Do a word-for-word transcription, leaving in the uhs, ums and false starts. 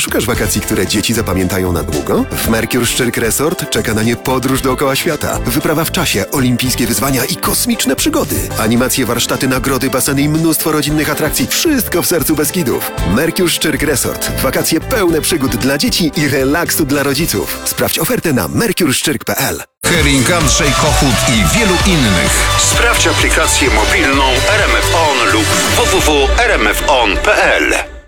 Szukasz wakacji, które dzieci zapamiętają na długo? W Mercure Szczyrk Resort czeka na nie podróż dookoła świata, wyprawa w czasie, olimpijskie wyzwania i kosmiczne przygody. Animacje, warsztaty, nagrody, baseny i mnóstwo rodzinnych atrakcji. Wszystko w sercu Beskidów. Mercure Szczyrk Resort. Wakacje pełne przygód dla dzieci i relaksu dla rodziców. Sprawdź ofertę na mercure szczyrk kropka p l. Hering, Andrzej Kochut i wielu innych. Sprawdź aplikację mobilną R M F On lub w w w kropka r m f on kropka p l.